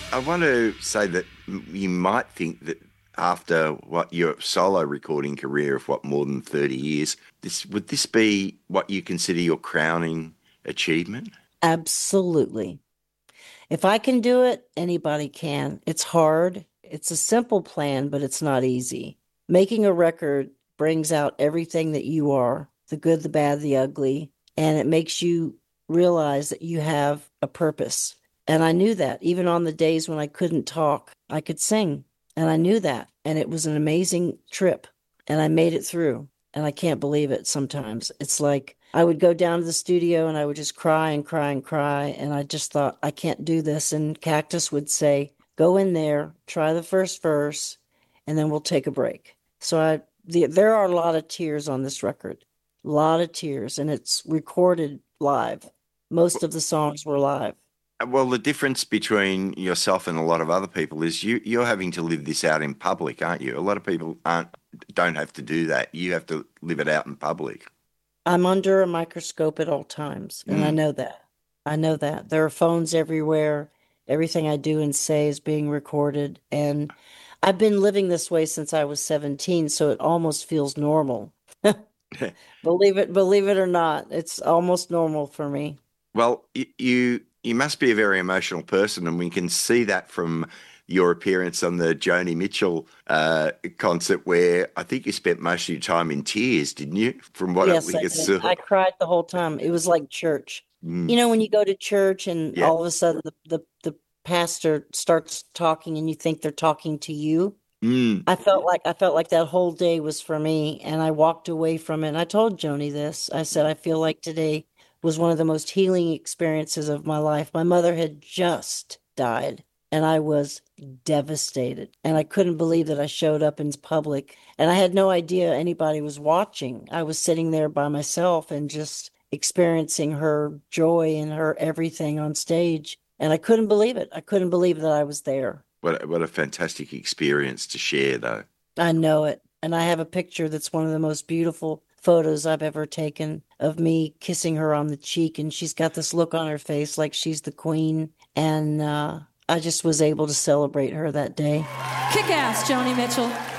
I want to say that you might think that after what your solo recording career of what more than 30 years, this be what you consider your crowning achievement? Absolutely. If I can do it, anybody can. It's hard. It's a simple plan, but it's not easy. Making a record brings out everything that you are, the good, the bad, the ugly, and it makes you realize that you have a purpose. And I knew that even on the days when I couldn't talk, I could sing. And I knew that. And it was an amazing trip. And I made it through. And I can't believe it sometimes. It's like I would go down to the studio and I would just cry and cry and cry. And I just thought, I can't do this. And Cactus would say, go in there, try the first verse, and then we'll take a break. There are a lot of tears on this record, a lot of tears, and it's recorded live. Most of the songs were live. Well, the difference between yourself and a lot of other people is you're having to live this out in public, aren't you? A lot of people don't have to do that. You have to live it out in public. I'm under a microscope at all times, and I Mm. know that. I know that. There are phones everywhere. Everything I do and say is being recorded, and I've been living this way since I was 17, so it almost feels normal. Believe it or not, it's almost normal for me. Well, you must be a very emotional person, and we can see that from your appearance on the Joni Mitchell concert, where I think you spent most of your time in tears, didn't you? From what Yes, we I did. saw. I cried the whole time. It was like church. Mm. You know, when you go to church and Yeah. all of a sudden the pastor starts talking and you think they're talking to you. Mm. I felt like that whole day was for me, and I walked away from it. And I told Joni this. I said, I feel like today was one of the most healing experiences of my life. My mother had just died, and I was devastated. And I couldn't believe that I showed up in public, and I had no idea anybody was watching. I was sitting there by myself and just experiencing her joy and her everything on stage. And I couldn't believe it. I couldn't believe that I was there. What a fantastic experience to share, though. I know it. And I have a picture that's one of the most beautiful photos I've ever taken of me kissing her on the cheek. And she's got this look on her face like she's the queen. And I just was able to celebrate her that day. Kick ass, Joni Mitchell.